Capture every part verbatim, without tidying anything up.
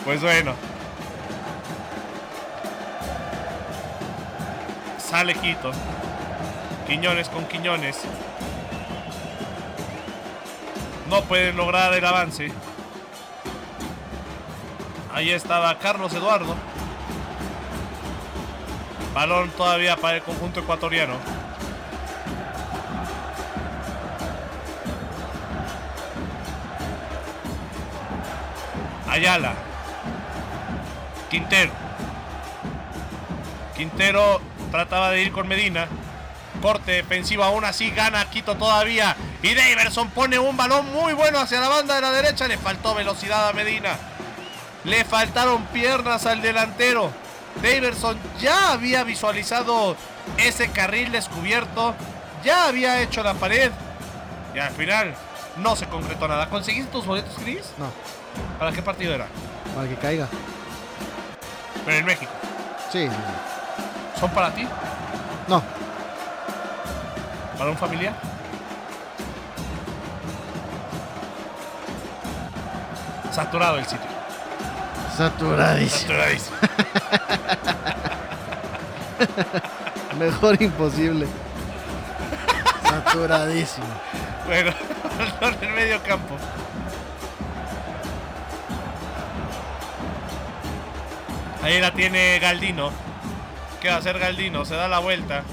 Pues bueno. Sale Quito. Quiñones con Quiñones. No pueden lograr el avance. Ahí estaba Carlos Eduardo. Balón todavía para el conjunto ecuatoriano. Ayala. Quintero. Quintero trataba de ir con Medina. Corte defensivo, aún así gana Quito todavía. Y Daverson pone un balón muy bueno hacia la banda de la derecha. Le faltó velocidad a Medina. Le faltaron piernas al delantero. Daverson ya había visualizado ese carril descubierto. Ya había hecho la pared. Y al final no se concretó nada. ¿Conseguiste tus boletos, Chris? No. ¿Para qué partido era? Para que caiga. Pero en México. Sí. ¿Son para ti? No. ¿Para un familiar? Saturado el sitio. Saturadísimo. Saturadísimo. Mejor imposible. Saturadísimo. Bueno, en el medio campo. Ahí la tiene Galdino. ¿Qué va a hacer Galdino? Se da la vuelta.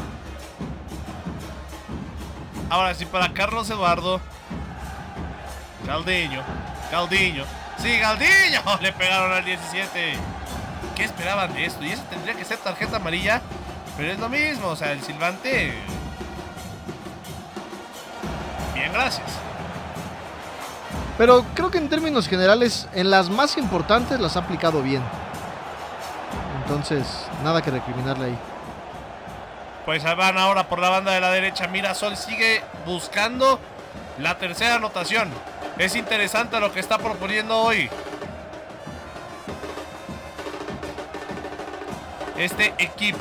Ahora sí para Carlos Eduardo. Galdiño. Galdiño. Sí, Galdiño. Le pegaron al diecisiete. ¿Qué esperaban de esto? Y eso tendría que ser tarjeta amarilla. Pero es lo mismo. O sea, el silbante. Bien, gracias. Pero creo que en términos generales, en las más importantes las ha aplicado bien. Entonces, nada que recriminarle ahí. Pues van ahora por la banda de la derecha. Mirasol sigue buscando la tercera anotación. Es interesante lo que está proponiendo hoy este equipo.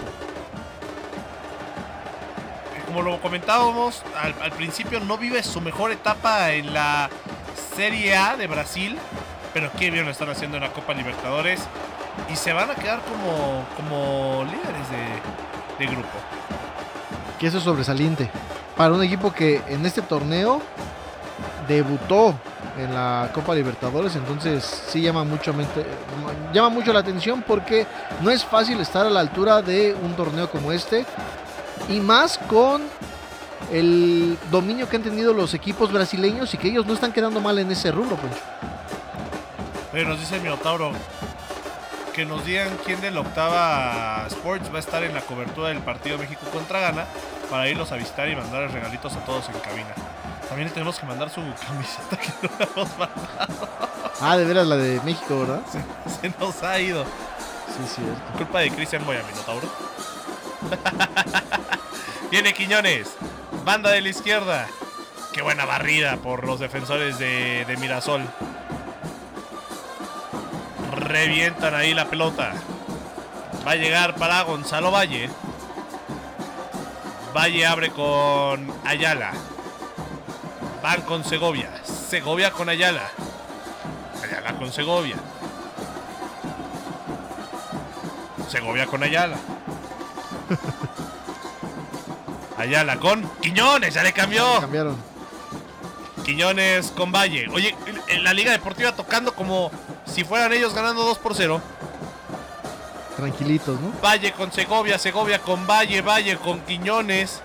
Como lo comentábamos al, al principio, no vive su mejor etapa en la Serie A de Brasil. Pero qué bien lo están haciendo en la Copa Libertadores. Y se van a quedar como, como líderes de, de grupo. Que eso es sobresaliente para un equipo que en este torneo debutó en la Copa Libertadores. Entonces sí llama mucho, llama mucho la atención, porque no es fácil estar a la altura de un torneo como este, y más con el dominio que han tenido los equipos brasileños y que ellos no están quedando mal en ese rubro, Poncho. Pero nos dice Minotauro que nos digan quién de la Octava Sports va a estar en la cobertura del partido México contra Ghana para irlos a visitar y mandar regalitos a todos en cabina. También le tenemos que mandar su camiseta que no la hemos mandado. Ah, de veras, la de México, ¿verdad? Se, se nos ha ido. Sí, cierto. Culpa de Cristian Moya, Minotauro. Viene Quiñones, banda de la izquierda. Qué buena barrida por los defensores de, de Mirasol. Revientan ahí la pelota. Va a llegar para Gonzalo Valle. Valle abre con Ayala. Van con Segovia. Segovia con Ayala. Ayala con Segovia. Segovia con Ayala. Ayala con Quiñones. Ya le cambió. Ya cambiaron. Quiñones con Valle. Oye, en la Liga Deportiva tocando como si fueran ellos ganando dos por cero. Tranquilitos, ¿no? Valle con Segovia, Segovia con Valle, Valle con Quiñones.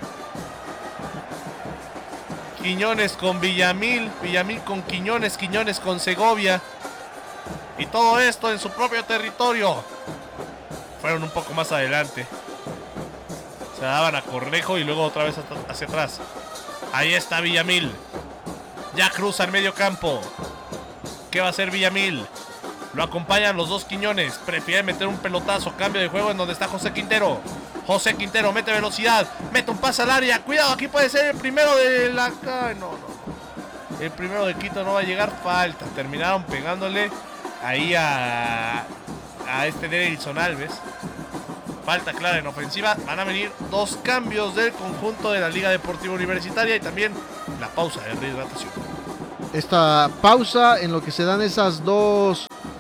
Quiñones con Villamil, Villamil con Quiñones, Quiñones con Segovia. Y todo esto en su propio territorio. Fueron un poco más adelante. Se daban a Cornejo y luego otra vez hacia atrás. Ahí está Villamil. Ya cruza el medio campo. ¿Qué va a hacer Villamil? Lo acompañan los dos Quiñones. Prefiere meter un pelotazo. Cambio de juego en donde está José Quintero. José Quintero mete velocidad. Mete un pase al área. Cuidado, aquí puede ser el primero de la... Ay, no, no. El primero de Quito no va a llegar. Falta. Terminaron pegándole ahí a... A este Nelson Alves. Falta clara en ofensiva. Van a venir dos cambios del conjunto de la Liga Deportiva Universitaria. Y también la pausa de rehidratación. Esta pausa en lo que se dan esas dos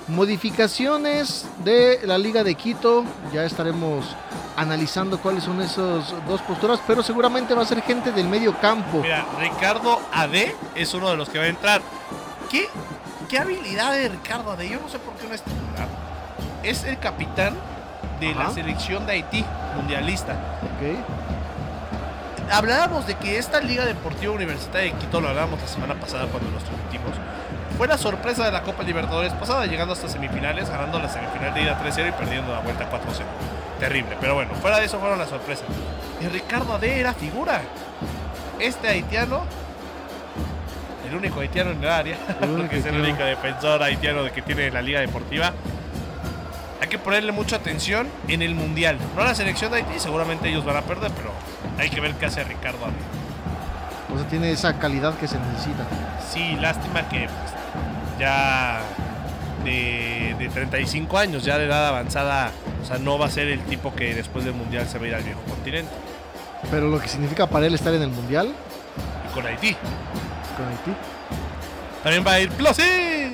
Modificaciones de la Liga de Quito. Ya estaremos analizando cuáles son esos dos posturas, pero seguramente va a ser gente del medio campo. Mira, Ricardo Ade es uno de los que va a entrar. ¿Qué, qué habilidad de Ricardo Ade? Yo no sé por qué no es titular. Es el capitán de Ajá. la selección de Haití, mundialista. Ok. Hablábamos de que esta Liga Deportiva Universitaria de Quito, lo hablábamos la semana pasada cuando nos transmitimos, fue la sorpresa de la Copa Libertadores pasada, llegando hasta semifinales, ganando la semifinal de ida tres cero y perdiendo la vuelta cuatro cero. Terrible, pero bueno, fuera de eso fueron las sorpresas. Y Ricardo Ade era figura. Este haitiano, el único haitiano en el área, porque es el único defensor haitiano de que tiene la Liga Deportiva. Hay que ponerle mucha atención en el Mundial. No a la selección de Haití, seguramente ellos van a perder, pero hay que ver qué hace Ricardo Ade. O sea, tiene esa calidad que se necesita. Sí, lástima que pues, ya de, de treinta y cinco años, ya de edad avanzada, o sea, no va a ser el tipo que después del Mundial se va a ir al viejo continente. Pero lo que significa para él estar en el Mundial. Y con Haití. Con Haití. También va a ir Plossi.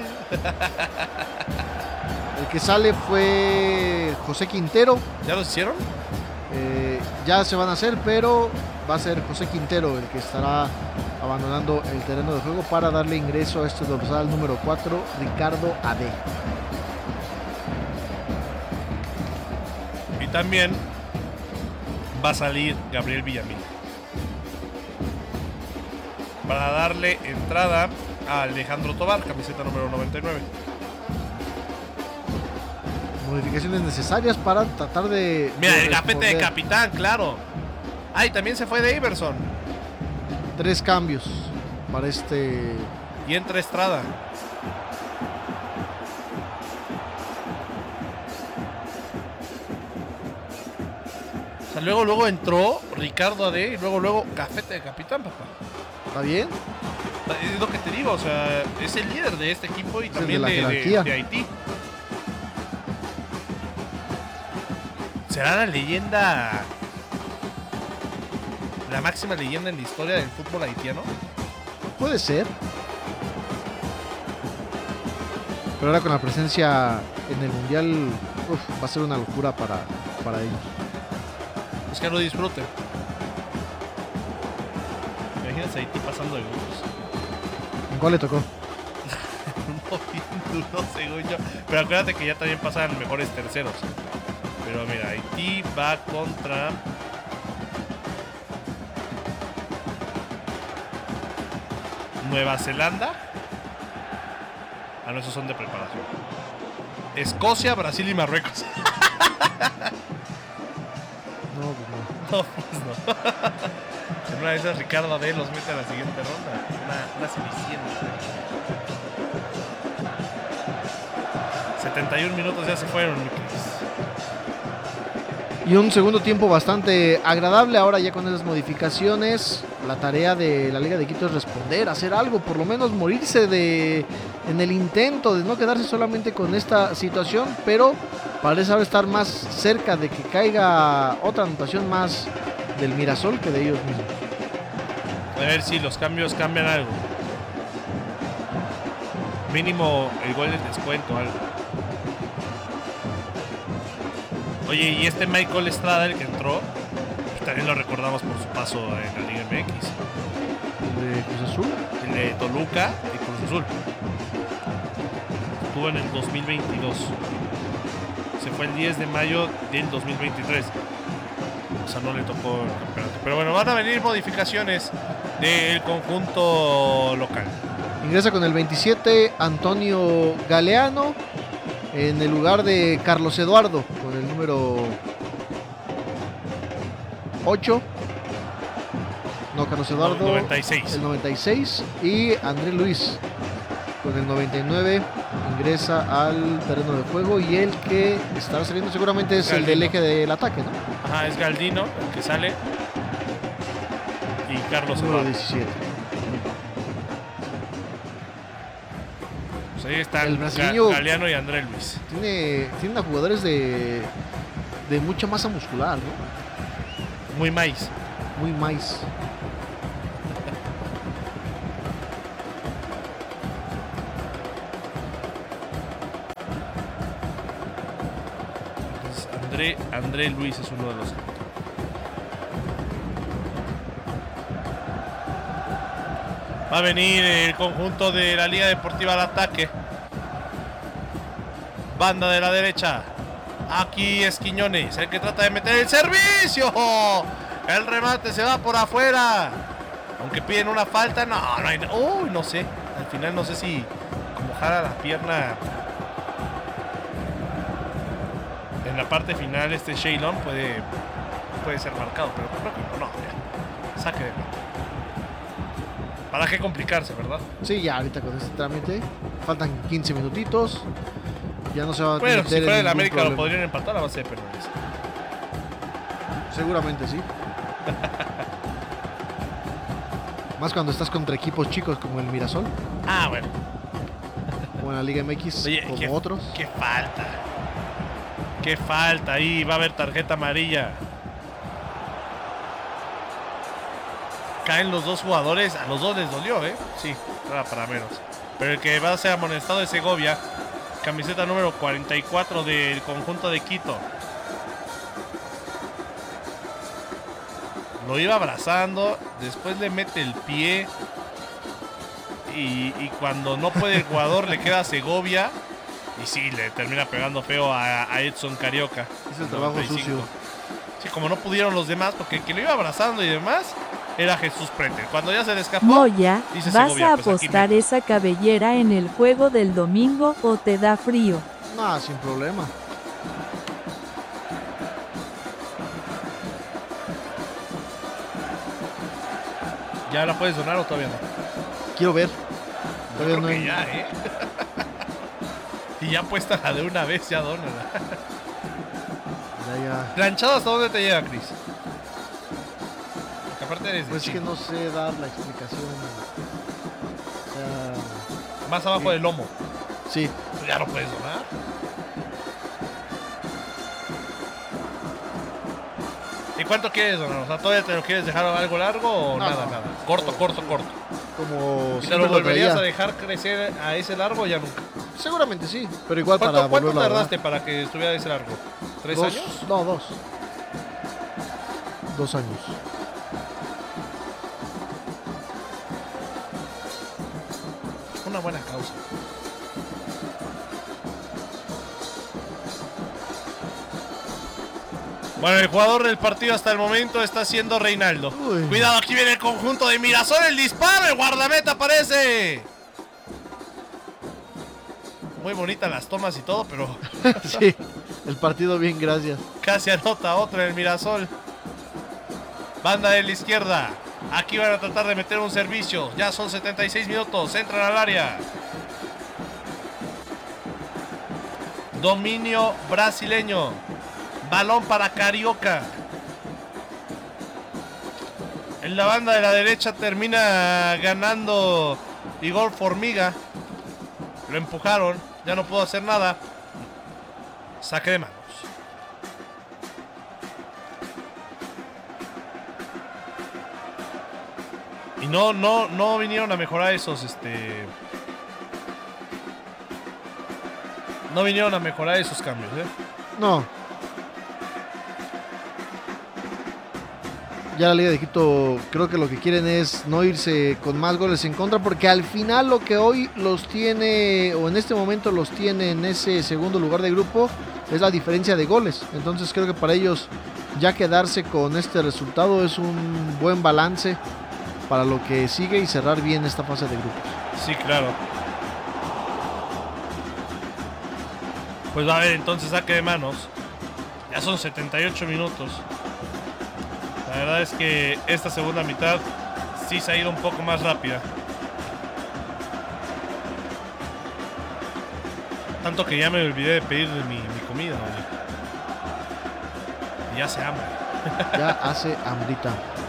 El que sale fue José Quintero. ¿Ya lo hicieron? Eh, ya se van a hacer, pero va a ser José Quintero el que estará abandonando el terreno de juego para darle ingreso a este dorsal número cuatro, Ricardo Ade. Y también va a salir Gabriel Villamil para darle entrada a Alejandro Tobar, camiseta número noventa y nueve. Modificaciones necesarias para tratar de... Mira, de el gafete de capitán, claro. Ah, y también se fue de Iverson. Tres cambios para este... Y entra Estrada. O sea, luego, luego entró Ricardo Ade y luego, luego gafete de capitán, papá. ¿Está bien? Es lo que te digo, o sea, es el líder de este equipo y es también de, de, de, de Haití. ¿Será la leyenda, la máxima leyenda en la historia del fútbol haitiano? Puede ser. Pero ahora con la presencia en el Mundial, uf, va a ser una locura para, para ellos. Es que lo disfruten. Imagínate a Haití pasando de grupos. ¿En cuál le tocó? No, bien duro, según yo. Pero acuérdate que ya también pasan mejores terceros. Pero mira, Haití va contra... Nueva Zelanda. Ah, no, esos son de preparación. Escocia, Brasil y Marruecos. No, pues no. No, pues no. En una de esas Ricardo Ade los mete a la siguiente ronda. Una, una cenicienta. setenta y un minutos ya se fueron, mi Cris. Y un segundo tiempo bastante agradable. Ahora ya con esas modificaciones, la tarea de la Liga de Quito es responder, hacer algo, por lo menos morirse de en el intento de no quedarse solamente con esta situación, pero parece ahora estar más cerca de que caiga otra anotación más del Mirasol que de ellos mismos. A ver si los cambios cambian algo. Mínimo el gol de descuento, algo. Oye, y este Michael Estrada, el que entró, también lo recordamos por su paso en la Liga M X. ¿El de Cruz Azul? El de Toluca y Cruz Azul. Estuvo en el dos mil veintidós. Se fue el diez de mayo del dos mil veintitrés. O sea, no le tocó el campeonato. Pero bueno, van a venir modificaciones del conjunto local. Ingresa con el veintisiete Antonio Galeano en el lugar de Carlos Eduardo con el número ocho. No, Carlos Eduardo. No, noventa y seis. El noventa y seis. Y André Luis con el noventa y nueve ingresa al terreno de juego. Y el que estará saliendo seguramente es Galdino. El del eje del ataque, ¿no? Ajá, es Galdino el que sale. Y Carlos número Eduardo. diecisiete. Ahí están el brasileño Galeano y André Luis. Tiene, tiene a jugadores de, de mucha masa muscular, ¿no? Muy maíz. Muy maíz. André, André Luis es uno de los. Va a venir el conjunto de la Liga Deportiva al ataque. Banda de la derecha. Aquí es Quiñones, el que trata de meter el servicio. El remate se va por afuera. Aunque piden una falta, no, no hay. Uy, no sé. Al final no sé si como jala la pierna. En la parte final este Shaylon puede puede ser marcado, pero creo que no, no, ya. Saque de meta. ¿Para qué complicarse, verdad? Sí, ya ahorita con este trámite faltan quince minutitos. Ya no se va a Bueno, meter si fuera en el ningún América problema. lo podrían empatar a base de penales. Seguramente sí. Más cuando estás contra equipos chicos como el Mirasol Ah, bueno. o en la Liga M X Oye, como qué, otros. qué falta. Qué falta. Ahí va a haber tarjeta amarilla. Caen los dos jugadores. A los dos les dolió, ¿eh? Sí, era para menos. Pero el que va a ser amonestado es Segovia. Camiseta número cuarenta y cuatro del conjunto de Quito. Lo iba abrazando. Después le mete el pie. Y, y cuando no puede el jugador le queda a Segovia. Y sí, le termina pegando feo a, a Edson Carioca. Es el trabajo noventa y cinco. sucio. Sí, como no pudieron los demás, porque el que lo iba abrazando y demás era Jesús Prete. Cuando ya se le escapó, Moya, dice ¿vas Segovia, a pues aquí apostar me- esa cabellera en el juego del domingo o te da frío? No, sin problema. ¿Ya la puedes donar o todavía no? Quiero ver. Yo Todavía creo no que hay- ya, ¿eh? Y ya puesta la de una vez, ya dónala. Ya, ya. ¿Planchado hasta dónde te llega, Cris? Porque aparte eres de Pues es que Chile. no sé dar la explicación. O sea, Más abajo del lomo. sí. Pues ya lo puedes donar. ¿Y cuánto quieres donar? O sea, ¿todavía te lo quieres dejar algo largo o No, nada, no. nada? Corto, corto, corto. Como ¿Y te siempre lo volverías a traía. dejar crecer a ese largo o ya nunca? Seguramente sí, pero igual ¿Cuánto, para cuánto volverlo a tardaste para que estuviera ese largo? ¿Tres dos, años? No, dos. Dos años. Una buena causa. Bueno, el jugador del partido hasta el momento está siendo Reinaldo. Uy. Cuidado, aquí viene el conjunto de Mirasol, el disparo, el guardameta aparece. Muy bonitas las tomas y todo, pero Sí, el partido bien, gracias. casi anota otro en el Mirasol. Banda de la izquierda. Aquí van a tratar de meter un servicio. Ya son setenta y seis minutos. Entran al área. Dominio brasileño. Balón para Carioca. En la banda de la derecha termina ganando Igor Formiga. Lo empujaron. Ya no pudo hacer nada. Saque de manos. Y no, no, no vinieron a mejorar esos, este... No vinieron a mejorar esos cambios, ¿eh? No. Ya la Liga de Quito creo que lo que quieren es no irse con más goles en contra, porque al final lo que hoy los tiene, o en este momento los tiene en ese segundo lugar de grupo, es la diferencia de goles. Entonces creo que para ellos ya quedarse con este resultado es un buen balance para lo que sigue y cerrar bien esta fase de grupos. Sí, claro. Pues va a haber entonces saque de manos. Ya son setenta y ocho minutos. La verdad es que esta segunda mitad sí se ha ido un poco más rápida. Tanto que ya me olvidé de pedir mi, mi comida, ¿vale? Y ya se hambre. Ya hace hambrita.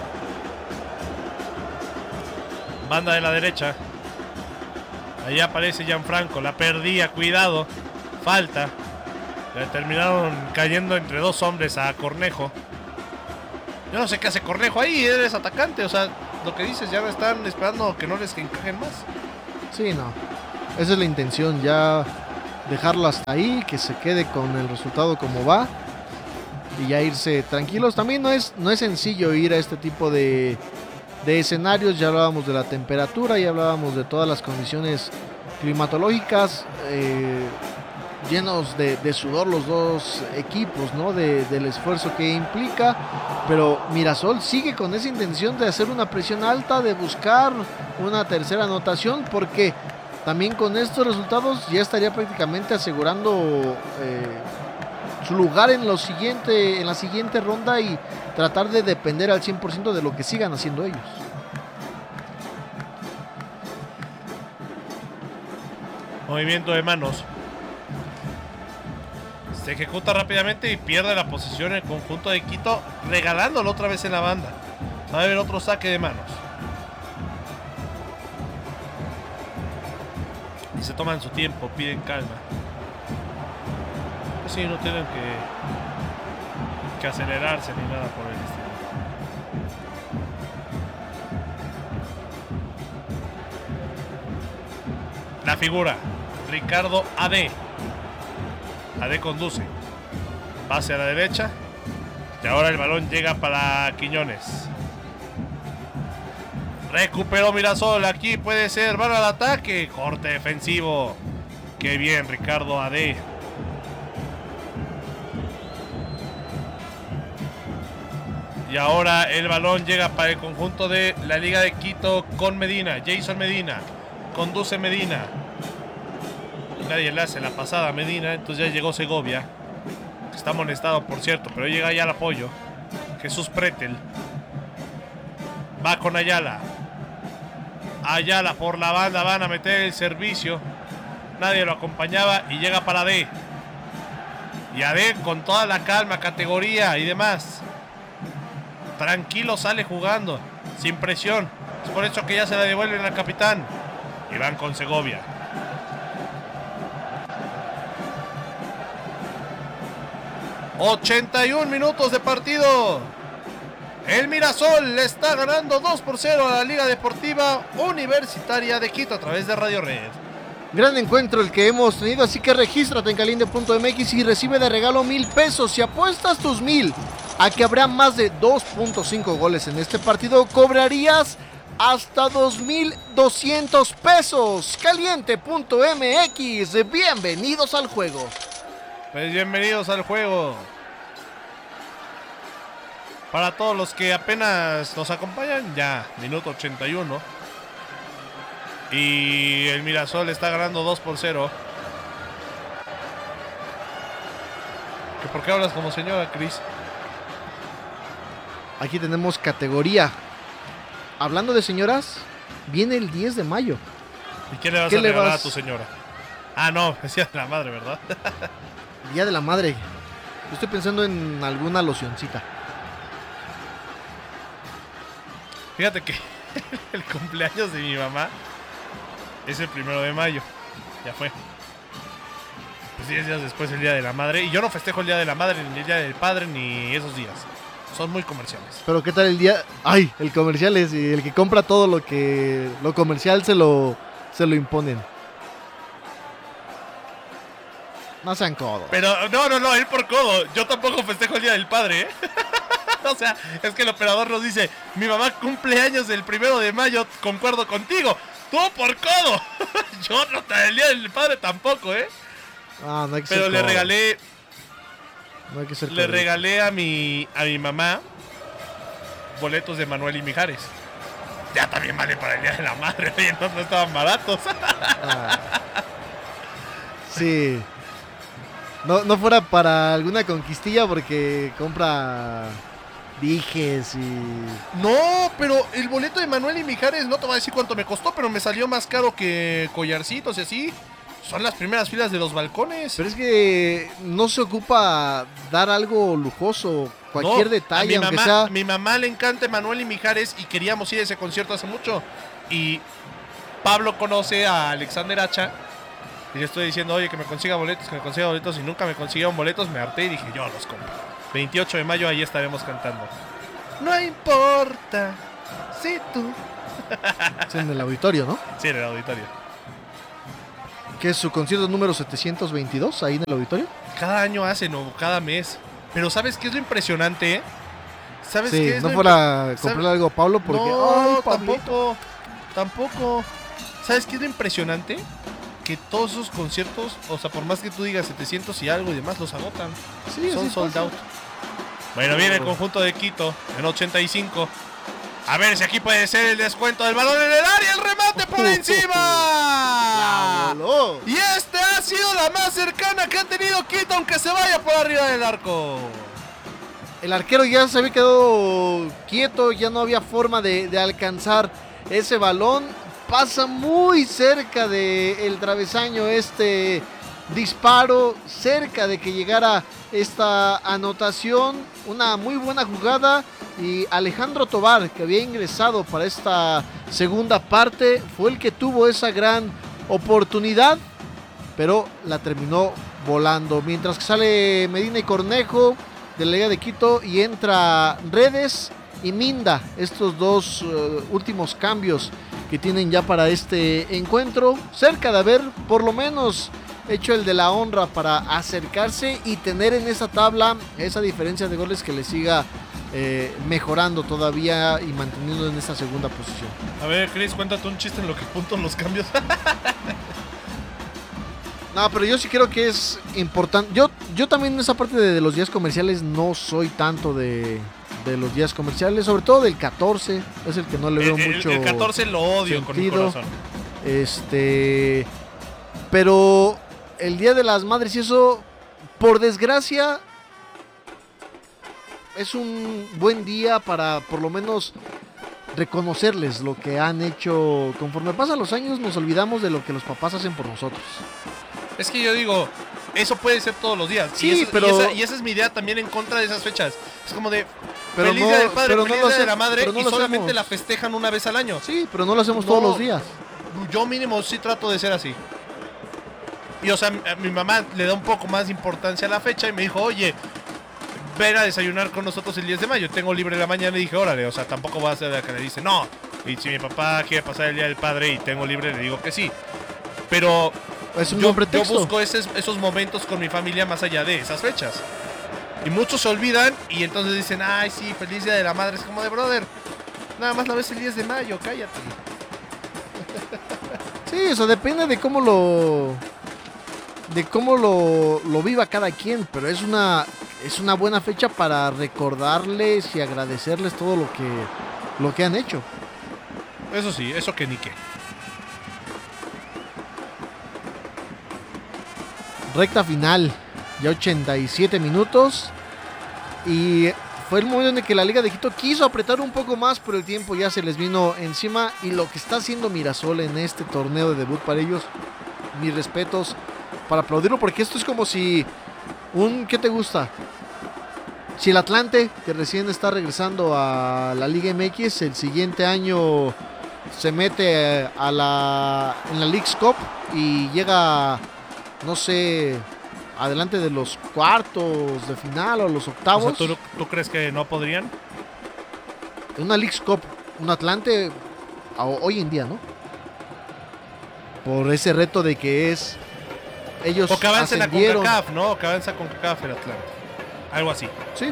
Banda de la derecha. Ahí aparece Gianfranco. La perdía, cuidado. Falta. Le terminaron cayendo entre dos hombres a Cornejo. Yo no sé qué hace Cornejo ahí. Eres atacante. O sea, lo que dices, ya no están esperando que no les encajen más. Sí, no. Esa es la intención, ya dejarlo hasta ahí, que se quede con el resultado como va y ya irse tranquilos. También no es, no es sencillo ir a este tipo de, de escenarios. Ya hablábamos de la temperatura, ya hablábamos de todas las condiciones climatológicas, eh, llenos de, de sudor los dos equipos, ¿no? De, del esfuerzo que implica, pero Mirasol sigue con esa intención de hacer una presión alta, de buscar una tercera anotación, porque también con estos resultados ya estaría prácticamente asegurando eh, su lugar en, lo siguiente, en la siguiente ronda y tratar de depender al cien por ciento de lo que sigan haciendo ellos. Movimiento de manos. Se ejecuta rápidamente y pierde la posición el conjunto de Quito, regalándolo otra vez en la banda. Va a haber otro saque de manos. Y se toman su tiempo, piden calma. Pues sí, no tienen que, que acelerarse ni nada por el estilo. La figura, Ricardo A D. A D conduce. Va hacia la derecha. Y ahora el balón llega para Quiñones. Recuperó Mirasol. Aquí puede ser. Van al ataque. Corte defensivo. Qué bien, Ricardo A D. Y ahora el balón llega para el conjunto de la Liga de Quito con Medina. Jason Medina. Conduce Medina. Nadie le hace la pasada a Medina. Entonces ya llegó Segovia. Está amonestado, por cierto, pero llega ya el apoyo. Jesús Pretel. Va con Ayala. Ayala por la banda. Van a meter el servicio. Nadie lo acompañaba y llega para D. Y A D con toda la calma, categoría y demás. Tranquilo sale jugando. Sin presión. Es por eso que ya se la devuelven al capitán. Y van con Segovia. ochenta y un minutos de partido. El Mirasol le está ganando dos por cero a la Liga Deportiva Universitaria de Quito a través de Radio Red. Gran encuentro el que hemos tenido, así que regístrate en caliente punto m x y recibe de regalo mil pesos. Si apuestas tus mil a que habrá más de dos punto cinco goles en este partido, cobrarías hasta dos mil doscientos pesos. caliente punto m x, bienvenidos al juego. Pues bienvenidos al juego. Para todos los que apenas nos acompañan, ya, minuto ochenta y uno. Y el Mirasol está ganando dos por cero. ¿Que ¿Por qué hablas como señora, Cris? Aquí tenemos categoría. Hablando de señoras, viene el diez de mayo. ¿Y qué le vas ¿Qué a le regalar vas? a tu señora? Ah, no, decía la madre, ¿verdad? Día de la Madre. Yo estoy pensando en alguna locioncita. Fíjate que el cumpleaños de mi mamá es el primero de mayo. Ya fue. Pues diez días después el Día de la Madre. Y yo no festejo el Día de la Madre, ni el Día del Padre, ni esos días. Son muy comerciales. Pero qué tal el día. Ay, el comercial es el que compra todo lo que. Lo comercial se lo. Se lo imponen. No sean codos. Pero no, no, no, él por codo. Yo tampoco festejo el Día del Padre, ¿eh? O sea, es que el operador nos dice: mi mamá cumple años el primero de mayo, concuerdo contigo. Tú por codo. Yo no, el Día del Padre tampoco, ¿eh? Ah, no hay que Pero ser le codo. regalé. No hay que ser Le codo. regalé a mi, a mi mamá boletos de Manuel y Mijares. Ya también vale para el Día de la Madre. Oye, no, no estaban baratos. Ah. Sí. No, no fuera para alguna conquistilla porque compra dijes y... No, pero el boleto de Manuel y Mijares, no te voy a decir cuánto me costó, pero me salió más caro que collarcitos y así. Son las primeras filas de los balcones. Pero es que no se ocupa dar algo lujoso, cualquier No, detalle, a mi aunque mamá, sea... mi mamá le encanta Manuel y Mijares y queríamos ir a ese concierto hace mucho. Y Pablo conoce a Alexander Hacha. Y le estoy diciendo, oye, que me consiga boletos, que me consiga boletos. Y nunca me consiguieron boletos, me harté y dije, yo los compro. veintiocho de mayo, ahí estaremos cantando. No importa si tú... Es en el auditorio, ¿no? Sí, en el auditorio. Que es su concierto número setecientos veintidós, ahí en el auditorio. Cada año hacen o cada mes. Pero ¿sabes qué es lo impresionante? ¿Sabes Sí, qué es no lo fuera a impre- comprarle ¿Sabe- algo a Pablo porque... No, ¡ay, Pablito! tampoco. Tampoco. ¿Sabes qué es lo impresionante? Que todos esos conciertos, o sea, por más que tú digas setecientos y algo y demás, los agotan. Sí, Son así sold pasa. out. Bueno, viene el conjunto de Quito en ochenta y cinco. A ver si aquí puede ser el descuento del balón en el área. El remate por encima. ¡La voló! Y este ha sido la más cercana que ha tenido Quito, aunque se vaya por arriba del arco. El arquero ya se había quedado quieto, ya no había forma de, de alcanzar ese balón. Pasa muy cerca del travesaño este disparo, cerca de que llegara esta anotación. Una muy buena jugada y Alejandro Tobar, que había ingresado para esta segunda parte, fue el que tuvo esa gran oportunidad, pero la terminó volando. Mientras que sale Medina y Cornejo de la Liga de Quito y entra Redes y Minda, estos dos uh, últimos cambios que tienen ya para este encuentro, cerca de haber por lo menos hecho el de la honra para acercarse y tener en esa tabla esa diferencia de goles que le siga eh, mejorando todavía y manteniendo en esta segunda posición. A ver, Chris, cuéntate un chiste en lo que puntos los cambios. No, pero yo sí creo que es importante. Yo, yo también en esa parte de, de los días comerciales no soy tanto de, de los días comerciales, sobre todo del catorce, es el que no le veo el, mucho el catorce lo odio con mi sentido. corazón. Este, pero el Día de las Madres y eso, por desgracia, es un buen día para por lo menos reconocerles lo que han hecho. Conforme pasan los años nos olvidamos de lo que los papás hacen por nosotros. Es que yo digo, eso puede ser todos los días. Sí, y, esa, pero- y, esa, y esa es mi idea también en contra de esas fechas. Es como de Pero feliz no- día del padre, pero no feliz lo día de hace- la madre, pero no y lo solamente hacemos. la festejan una vez al año. Sí, pero no lo hacemos No. todos los días. Yo mínimo sí trato de ser así. Y o sea, a mi mamá le da un poco más de importancia a la fecha y me dijo, oye, ven a desayunar con nosotros el diez de mayo. Tengo libre la mañana y dije, órale, o sea, tampoco va a ser la que le dice, no. Y si mi papá quiere pasar el día del padre y tengo libre, le digo que sí. Pero Es un yo, buen yo pretexto. busco esos, esos momentos con mi familia más allá de esas fechas. Y muchos se olvidan y entonces dicen, ay, sí, feliz día de la madre. Es como de, brother, nada más la ves el diez de mayo, cállate. Sí, eso depende de cómo lo de cómo lo, lo viva cada quien, pero es una es una buena fecha para recordarles y agradecerles todo lo que lo que han hecho. Eso sí, eso que ni qué. Recta final, ya ochenta y siete minutos y fue el momento en el que la Liga de Quito quiso apretar un poco más, pero el tiempo ya se les vino encima y lo que está haciendo Mirasol en este torneo de debut para ellos, mis respetos para aplaudirlo, porque esto es como si un, ¿qué te gusta? Si el Atlante, que recién está regresando a la Liga M X, el siguiente año se mete a la en la Leagues Cup y llega, no sé, adelante de los cuartos de final o los O octavos. sea, ¿tú, ¿tú crees que no podrían? En una Leagues Cup, un Atlante a- hoy en día, ¿no? Por ese reto de que es ellos O que avancen a ascendieron. CONCACAF, ¿no? O que avance a CONCACAF el Atlante. Algo así. Sí.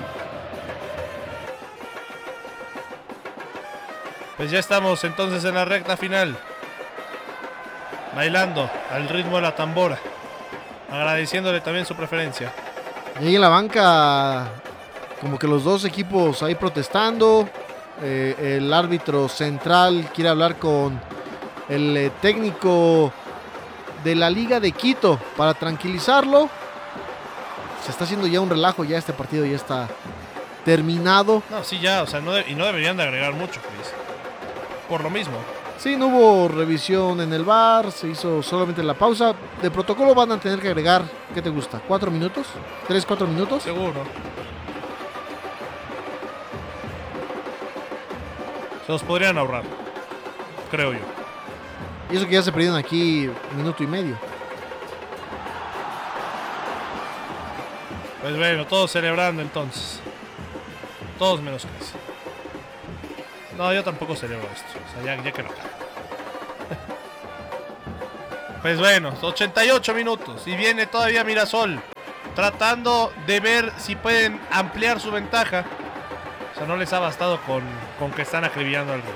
Pues ya estamos entonces en la recta final. Bailando al ritmo de la tambora. Agradeciéndole también su preferencia. Y ahí en la banca, como que los dos equipos ahí protestando. Eh, el árbitro central quiere hablar con el eh, técnico de la Liga de Quito para tranquilizarlo. Se está haciendo ya un relajo, ya este partido ya está terminado. No, sí, ya, o sea, no de- y no deberían de agregar mucho, Chris. Por lo mismo. Sí, no hubo revisión en el V A R, se hizo solamente la pausa. De protocolo van a tener que agregar, ¿qué te gusta? ¿Cuatro minutos? ¿Tres, cuatro minutos? Seguro. Se los podrían ahorrar. Creo yo. Y eso que ya se perdieron aquí minuto y medio. Pues bueno, todos celebrando entonces. Todos menos Chris. No, yo tampoco celebro esto. O sea, ya, ya que no. Pues bueno, ochenta y ocho minutos. Y viene todavía Mirasol. tratando de ver si pueden ampliar su ventaja. O sea, no les ha bastado con, con que están acribillando al rival.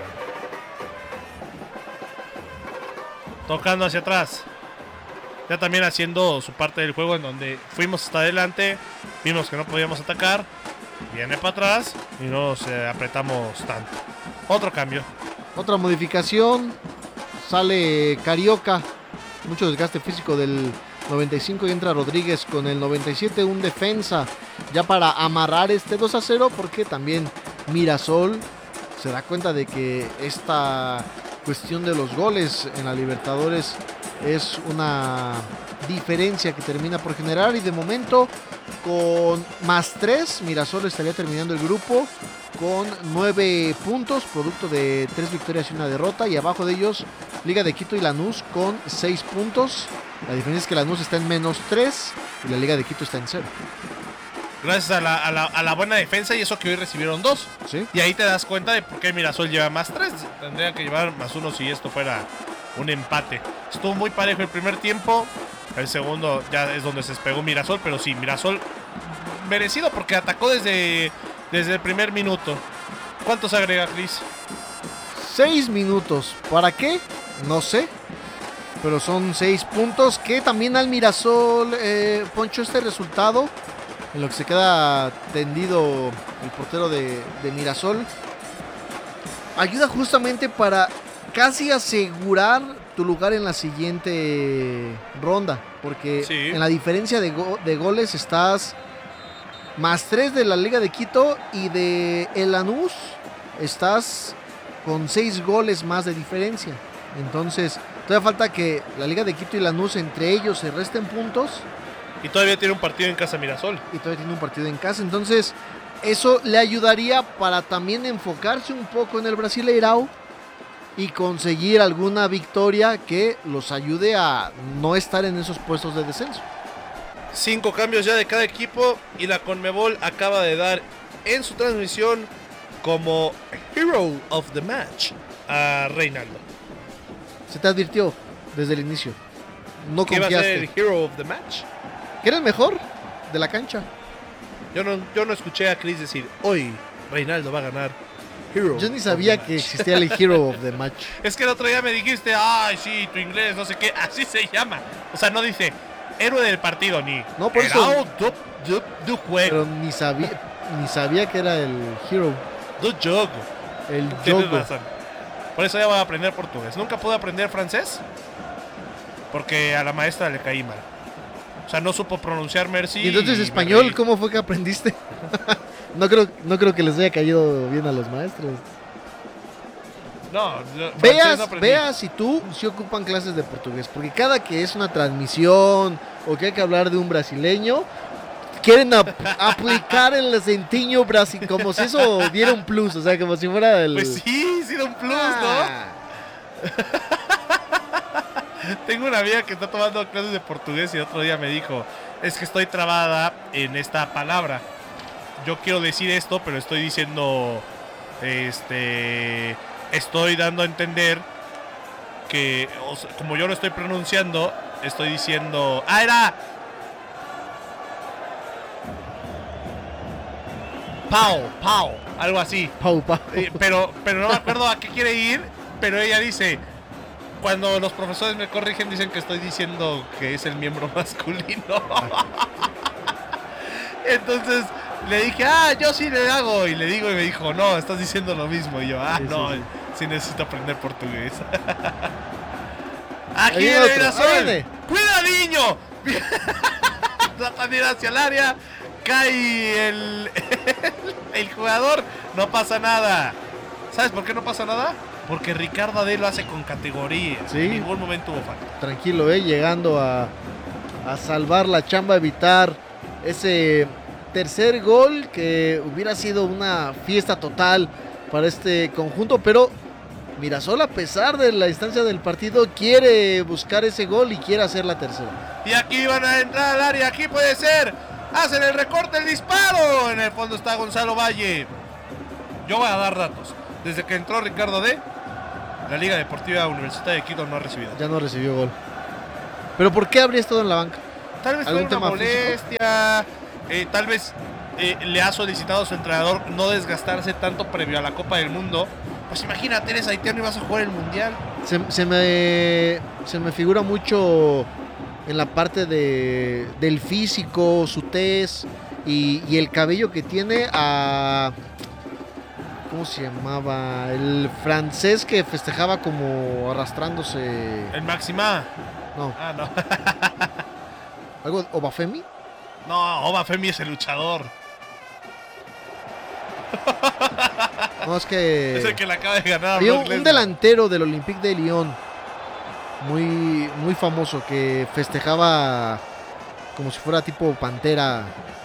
Tocando hacia atrás. Ya también haciendo su parte del juego en donde fuimos hasta adelante. Vimos que no podíamos atacar. Viene para atrás y no nos eh, apretamos tanto. Otro cambio. Otra modificación. Sale Carioca. Mucho desgaste físico del noventa y cinco y entra Rodríguez con el noventa y siete. Un defensa ya para amarrar este dos a cero. Porque también Mirasol se da cuenta de que esta cuestión de los goles en la Libertadores es una diferencia que termina por generar. Y de momento con más tres Mirasol estaría terminando el grupo con nueve puntos, producto de tres victorias y una derrota. Y abajo de ellos Liga de Quito y Lanús con seis puntos. La diferencia es que Lanús está en menos tres y la Liga de Quito está en cero. Gracias a la, a, la, a la buena defensa y eso que hoy recibieron dos. ¿Sí? Y ahí te das cuenta de por qué Mirasol lleva más tres. Tendría que llevar más uno si esto fuera un empate. Estuvo muy parejo el primer tiempo. El segundo ya es donde se despegó Mirasol. Pero sí, Mirasol merecido porque atacó desde, desde el primer minuto. ¿Cuántos agrega, Cris? Seis minutos. ¿Para qué? No sé. Pero son seis puntos que también al Mirasol, eh, Poncho, este resultado, en lo que se queda tendido el portero de, de Mirasol, ayuda justamente para casi asegurar tu lugar en la siguiente ronda. Porque Sí. en la diferencia de, go- de goles estás más tres de la Liga de Quito y de el Lanús estás con seis goles más de diferencia. Entonces, todavía falta que la Liga de Quito y Lanús entre ellos se resten puntos. Y todavía tiene un partido en casa Mirasol. Y todavía tiene un partido en casa. Entonces, eso le ayudaría para también enfocarse un poco en el Brasileirao y conseguir alguna victoria que los ayude a no estar en esos puestos de descenso. Cinco cambios ya de cada equipo. Y la Conmebol acaba de dar en su transmisión como Hero of the Match a Reinaldo. Se te advirtió desde el inicio. No ¿Qué va a ser el confiaste. Hero of the Match? Que era el mejor de la cancha. Yo no, yo no escuché a Chris decir, hoy Reinaldo va a ganar Hero. Yo ni of sabía the que Match". existía el Hero of the Match. Es que el otro día me dijiste, ay, sí, tu inglés, no sé qué, así se llama. O sea, no dice héroe del partido ni No, por eso- "Herao do, do, do juego, Pero ni sabía, ni sabía que era el Hero. do jogo. El Tienes Yogo. razón. Por eso ya voy a aprender portugués. Nunca pude aprender francés porque a la maestra le caí mal. O sea, no supo pronunciar merci. Y entonces me español, reí. ¿cómo fue que aprendiste? no creo, no creo que les haya caído bien a los maestros. No, yo- francés Veas, no aprendí. veas si tú si ocupan clases de portugués, porque cada que es una transmisión o que hay que hablar de un brasileño, quieren ap- aplicar el acentiño brasileño como si eso diera un plus, o sea, como si fuera el... Pues sí, sí da un plus, Ah, ¿no? Tengo una amiga que está tomando clases de portugués y otro día me dijo, es que estoy trabada en esta palabra. Yo quiero decir esto, pero estoy diciendo, este, estoy dando a entender que, o sea, como yo lo estoy pronunciando, estoy diciendo, ah, era Pau, Pau, algo así. Pau, pau. Eh, pero, pero no me acuerdo a qué quiere ir. Pero ella dice, cuando los profesores me corrigen, dicen que estoy diciendo que es el miembro masculino. Entonces le dije, ah, yo sí le hago. Y le digo y me dijo, no, estás diciendo lo mismo. Y yo, ah, Sí, sí, no, sí. sí necesito aprender portugués. Aquí Ahí viene otro, Mirasol. ahí viene. ¡Cuida, niño! Tratan de ir hacia el área. Cae el, el jugador. No pasa nada. ¿Sabes por qué no pasa nada? Porque Ricardo Adé lo hace con categoría. Sí. En ningún momento hubo falta. Tranquilo, eh, llegando a, a salvar la chamba, evitar ese tercer gol que hubiera sido una fiesta total para este conjunto, pero Mirasol, a pesar de la instancia del partido, quiere buscar ese gol y quiere hacer la tercera. Y aquí van a entrar al área. Aquí puede ser. Hacen el recorte, el disparo. En el fondo está Gonzalo Valle. Yo voy a dar datos. Desde que entró Ricardo Adé, la Liga Deportiva Universitaria de Quito no ha recibido. Ya no recibió gol. ¿Pero por qué habría estado en la banca? Tal vez fue ¿Algún una tema molestia, eh, tal vez eh, le ha solicitado a su entrenador no desgastarse tanto previo a la Copa del Mundo. Pues imagínate, eres haitiano y vas a jugar el Mundial. Se, se me, se me figura mucho en la parte de, del físico, su tez y, y el cabello que tiene a... ¿Cómo se llamaba? El francés que festejaba como arrastrándose... El Maxima. No, Ah, no. algo de Obafemi. No, Obafemi es el luchador. No, es que... Es el que le acaba de ganar a Había Brock un, un Lesnar. delantero del Olympique de Lyon muy, muy famoso que festejaba como si fuera tipo pantera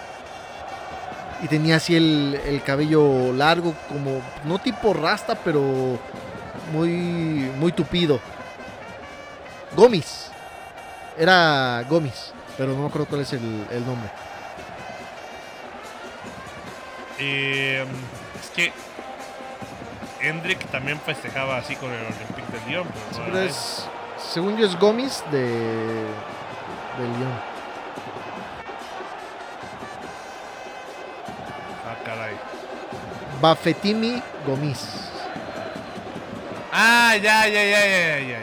y tenía así el, el cabello largo, como no tipo rasta, pero muy, muy tupido. Gomis. Era Gomis, pero no me acuerdo cuál es el, el nombre. Eh, es que Hendrik también festejaba así con el Olympique de Lyon. Pero no Siempre era es, según yo es Gomis de, de Lyon. él. Ah, caray. Bafetimi Gomis. Ah, ya, ya, ya, ya, ya, ya.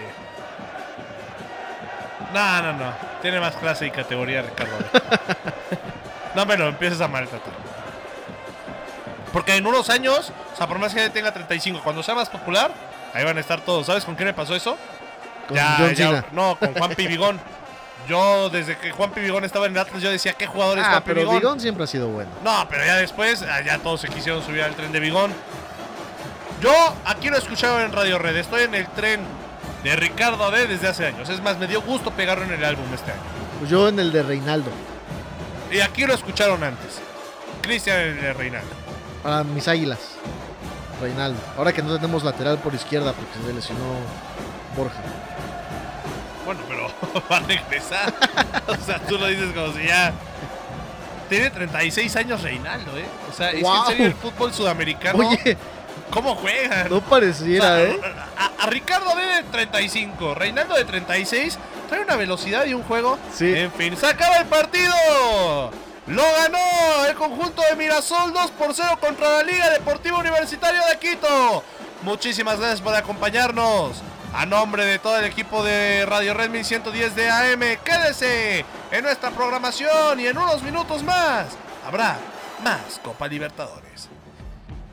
No, no, no. Tiene más clase y categoría, Ricardo. No me lo empieces a maltratar. Porque en unos años, o sea, por más que tenga treinta y cinco, cuando sea más popular, ahí van a estar todos. ¿Sabes con qué me pasó eso? Con John Cena. No, con Juan Pibigón. Yo, desde que Juan Pibigón estaba en el Atlas, yo decía, ¿qué jugador es Ah, Juan pero Pibigón? Bigón siempre ha sido bueno. No, pero ya después, ah, ya todos se quisieron subir al tren de Bigón. Yo aquí lo he escuchado en Radio Red. Estoy en el tren de Ricardo D desde hace años. Es más, me dio gusto pegarlo en el álbum este año. Pues yo en el de Reinaldo. Y aquí lo escucharon antes. Cristian en el de Reinaldo. Para mis águilas. Reinaldo. Ahora que no tenemos lateral por izquierda porque se lesionó Borja. Bueno, pero va a regresar. O sea, tú lo dices como si ya... Tiene treinta y seis años Reinaldo, ¿eh? O sea, es ¡Wow! que en serio el fútbol sudamericano... Oye, ¿Cómo juegan? no pareciera, O sea, ¿eh? A, a Ricardo D de treinta y cinco, Reinaldo de treinta y seis, trae una velocidad y un juego. Sí. En fin, se acaba el partido. Lo ganó el conjunto de Mirasol dos por cero contra la Liga Deportiva Universitaria de Quito. Muchísimas gracias por acompañarnos. A nombre de todo el equipo de Radio Red mil ciento diez de A M, quédese en nuestra programación y en unos minutos más habrá más Copa Libertadores.